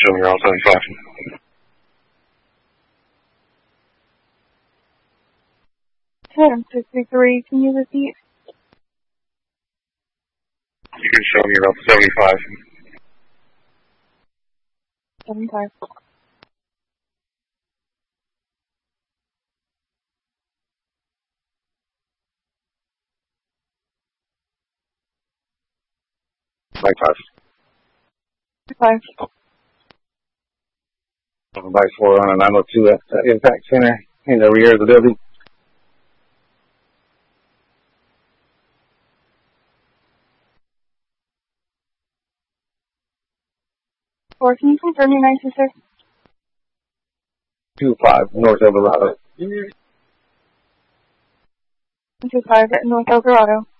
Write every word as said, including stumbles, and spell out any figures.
show me your all seventy-five. Adam six three three, can you repeat? You can show me your all seventy-five. seventy-five. By five. Five. By four on a nine oh two at the Impact Center in the rear of the building. Four, can you confirm your name, sir? two five, North Eldorado. two five at North Eldorado.